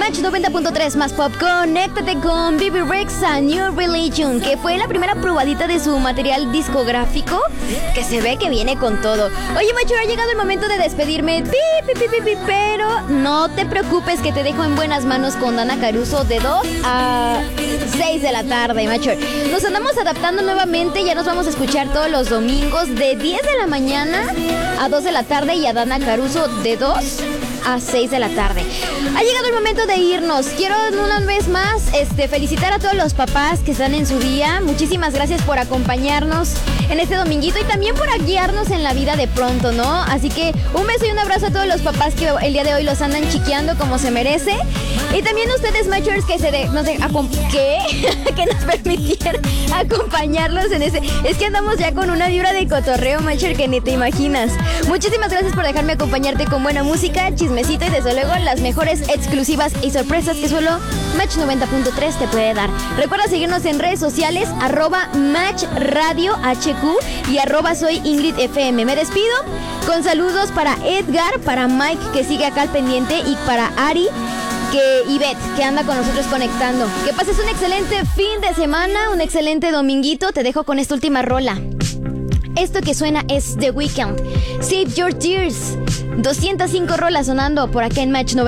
Match 90.3 más pop, conéctate con Bibi Rexha, New Religion, que fue la primera probadita de su material discográfico, que se ve que viene con todo. Oye, macho, ha llegado el momento de despedirme, pero no te preocupes que te dejo en buenas manos con Dana Caruso de 2 a 6 de la tarde, macho. Nos andamos adaptando nuevamente, ya nos vamos a escuchar todos los domingos de 10 de la mañana a 2 de la tarde y a Dana Caruso de 2 a 6 de la tarde. Ha llegado el momento de irnos. Quiero una vez más felicitar a todos los papás que están en su día. Muchísimas gracias por acompañarnos en este dominguito y también por guiarnos en la vida de pronto, ¿no? Así que un beso y un abrazo a todos los papás que el día de hoy los andan chiqueando como se merece. Y también a ustedes, machos, que que nos permitieron acompañarlos en ese. Es que andamos ya con una vibra de cotorreo, macher, que ni te imaginas. Muchísimas gracias por dejarme acompañarte con buena música, chismecito y desde luego las mejores exclusivas y sorpresas que solo Match 90.3 te puede dar. Recuerda seguirnos en redes sociales, @MatchRadioHQ y @SoyIngridFM. Me despido con saludos para Edgar, para Mike, que sigue acá al pendiente, y para Ari y Beth, que anda con nosotros conectando. Que pases un excelente fin de semana, un excelente dominguito. Te dejo con esta última rola. Esto que suena es The Weeknd, Save Your Tears. 205 rolas sonando por acá en Match 90.